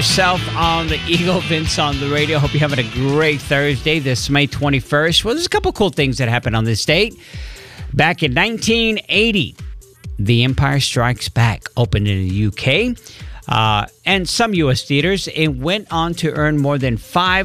yourself on the Eagle Vince on the radio. Hope you're having a great Thursday, this May 21st. Well, there's a couple cool things that happened on this date. Back in 1980, The Empire Strikes Back opened in the UK and some U.S. theaters. It went on to earn more than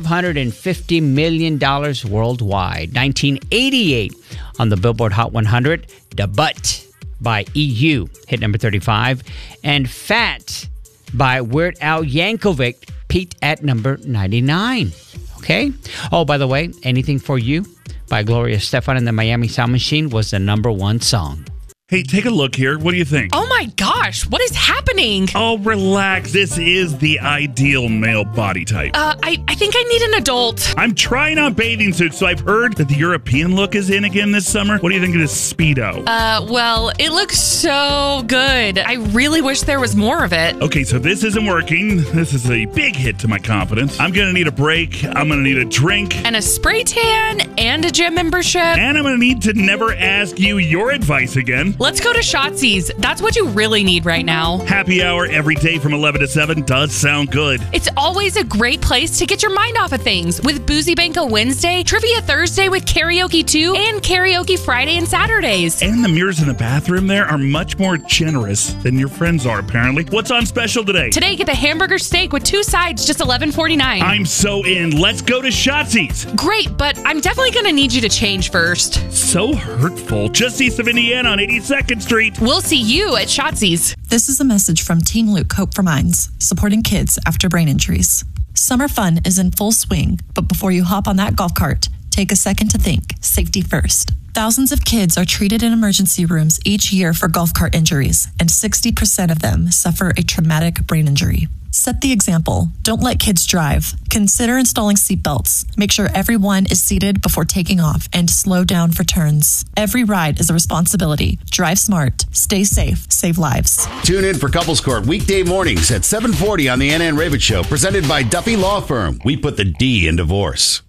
$550 million worldwide. 1988, on the Billboard Hot 100, Da Butt by EU hit number 35, and Fat by Weird Al Yankovic peaked at number 99. Okay? Oh, by the way, Anything for You by Gloria Estefan and the Miami Sound Machine was the number one song. Hey, take a look here. What do you think? Oh my gosh, what is happening? Oh, relax. This is the ideal male body type. I think I need an adult. I'm trying on bathing suits, so I've heard that the European look is in again this summer. What do you think of this Speedo? Well, it looks so good. I really wish there was more of it. Okay, so this isn't working. This is a big hit to my confidence. I'm gonna need a break. I'm gonna need a drink. And a spray tan and a gym membership. And I'm gonna need to never ask you your advice again. Let's go to Shotzi's. That's what you really need right now. Happy hour every day from 11 to 7 does sound good. It's always a great place to get your mind off of things with Boozy Banco Wednesday, Trivia Thursday with Karaoke 2, and Karaoke Friday and Saturdays. And the mirrors in the bathroom there are much more generous than your friends are, apparently. What's on special today? Today, get the hamburger steak with 2 sides, just $11.49. I'm so in. Let's go to Shotzi's. Great, but I'm definitely going to need you to change first. So hurtful. Just east of Indiana on 82nd Street. We'll see you at Shotzi's. This is a message from Team Luke Hope for Minds, supporting kids after brain injuries. Summer fun is in full swing, but before you hop on that golf cart, take a second to think. Safety first. Thousands of kids are treated in emergency rooms each year for golf cart injuries, and 60% of them suffer a traumatic brain injury. Set the example. Don't let kids drive. Consider installing seatbelts. Make sure everyone is seated before taking off, and slow down for turns. Every ride is a responsibility. Drive smart. Stay safe. Save lives. Tune in for Couples Court weekday mornings at 7:40 on the Anna and Raven Show, presented by Duffy Law Firm. We put the D in divorce.